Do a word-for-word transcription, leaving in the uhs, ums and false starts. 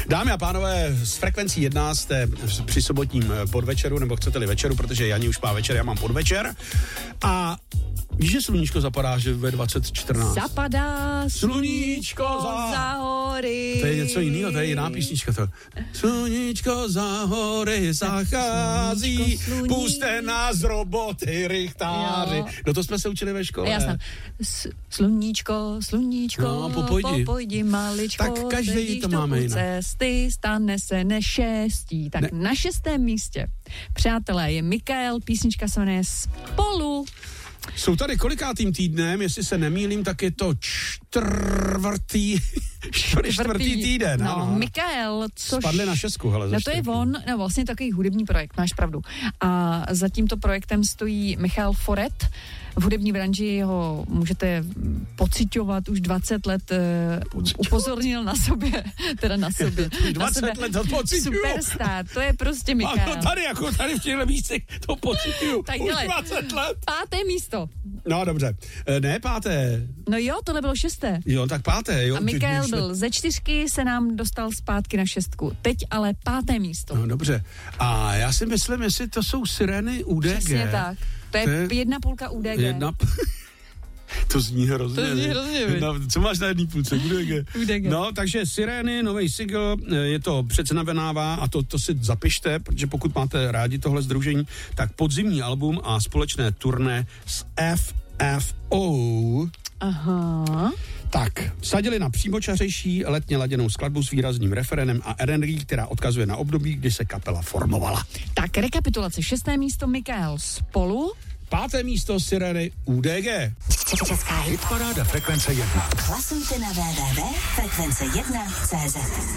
Dámy a pánové, z frekvencí jedna jste při sobotním podvečeru, nebo chcete-li večeru, protože Jani už má večer, já mám podvečer. A víš, že sluníčko zapadá, že ve dvacet čtrnáct? Zapadá sluníčko za, za hory. To je něco jiného, to je jiná písnička. To. Sluníčko za hory zachází, puste nás z roboty rychtáři. No to jsme se učili ve škole. Jasně. Sluníčko, sluníčko, no, popojdi. popojdi maličko. Tak každý to máme jinak. Cesty, stane se neštěstí. Tak ne. Na šestém místě, přátelé, je Mikael, písnička se jmenuje Spolu. Jsou tady kolikátým týdnem, jestli se nemýlím, tak je to čtvrtý, čtvrtý týden. No, ano. Mikael, což... Spadli na šestku, hele. No to je on, no vlastně takový hudební projekt, máš pravdu. A za tímto projektem stojí Michal Foret. V hudební branži ho můžete pociťovat už dvacet let, uh, upozornil na sobě, teda na sobě. dvacet na let to pociťuju. Superstar, to je prostě Michal. No tady, jako tady v těchto místech to pociťuju. Tak už dvacet let. Páté místo. No dobře, ne páté. No jo, tohle bylo šesté. Jo, tak páté, jo. A Mikael byl ze čtyřky, se nám dostal zpátky na šestku. Teď ale páté místo. No dobře. A já si myslím, jestli to jsou Sirény U D G. Přesně tak. To je, to je jedna půlka U D G. Jedna... To zní hrozně. To zní hrozně, no, co máš na jedný půlce? U D G. U D G. No, takže Sirény, nový single, je to předznamenává a to, to si zapište, protože pokud máte rádi tohle sdružení, tak podzimní album a společné turné s F F O. Aha. Tak, vsadili na přímočařejší letně laděnou skladbu s výrazným referenem a energií, která odkazuje na období, kdy se kapela formovala. Tak, rekapitulace. Šesté místo Mikael Spolu. Páté místo Sirény U D G. Česká hitparáda Frekvence jedna. Hlasujte na w w w tečka frekvence jedna tečka cé zet.